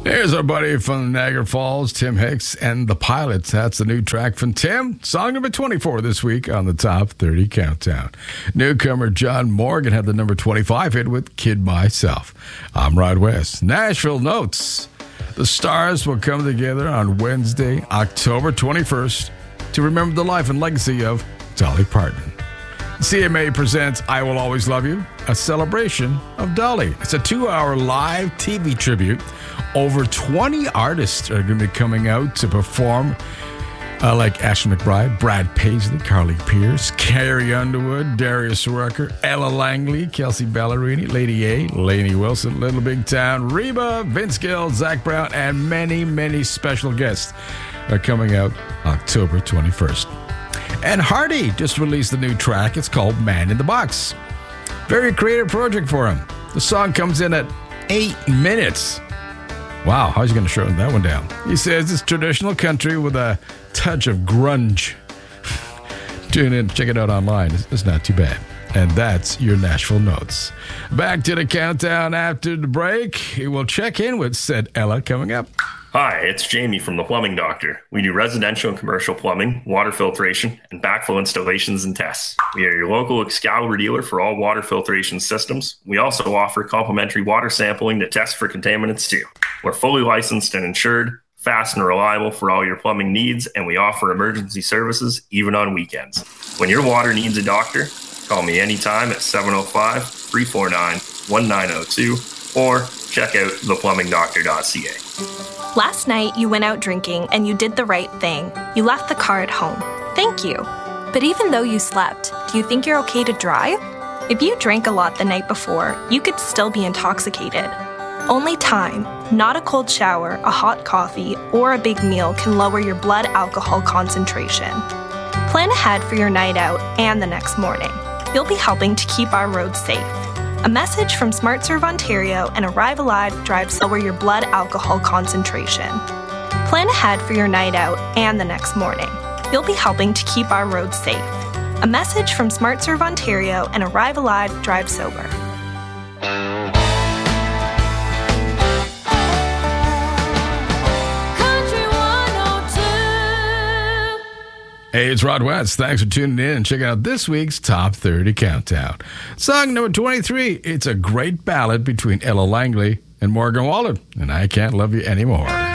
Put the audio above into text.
Here's our buddy from Niagara Falls, Tim Hicks, and the Pilots. That's the new track from Tim. Song number 24 this week on the Top 30 Countdown. Newcomer John Morgan had the number 25 hit with Kid Myself. I'm Rod West. Nashville Notes. The stars will come together on Wednesday, October 21st to remember the life and legacy of Dolly Parton. CMA presents I Will Always Love You, a celebration of Dolly. It's a 2-hour live TV tribute. Over 20 artists are going to be coming out to perform, like Ashley McBryde, Brad Paisley, Carly Pearce, Carrie Underwood, Darius Rucker, Ella Langley, Kelsey Ballerini, Lady A, Lainey Wilson, Little Big Town, Reba, Vince Gill, Zach Brown, and many, many special guests are coming out October 21st. And Hardy just released a new track. It's called Man in the Box. Very creative project for him. The song comes in at 8 minutes. Wow, how's he going to shorten that one down? He says it's traditional country with a touch of grunge. Tune in, check it out online. It's not too bad. And that's your Nashville Notes. Back to the countdown after the break. We'll check in with said Ella coming up. Hi, it's Jamie from The Plumbing Doctor. We do residential and commercial plumbing, water filtration, and backflow installations and tests. We are your local Excalibur dealer for all water filtration systems. We also offer complimentary water sampling to test for contaminants too. We're fully licensed and insured, fast and reliable for all your plumbing needs, and we offer emergency services even on weekends. When your water needs a doctor, call me anytime at 705-349-1902 or check out theplumbingdoctor.ca. Last night, you went out drinking and you did the right thing. You left the car at home. Thank you. But even though you slept, do you think you're okay to drive? If you drank a lot the night before, you could still be intoxicated. Only time, not a cold shower, a hot coffee, or a big meal can lower your blood alcohol concentration. Plan ahead for your night out and the next morning. You'll be helping to keep our roads safe. A message from SmartServe Ontario and Arrive Alive drives lower your blood alcohol concentration. Plan ahead for your night out and the next morning. You'll be helping to keep our roads safe. A message from SmartServe Ontario and Arrive Alive Drive Sober. Hey, it's Rod West. Thanks for tuning in and checking out this week's Top 30 Countdown. Song number 23. It's a great ballad between Ella Langley and Morgan Wallen, and I Can't Love You Anymore.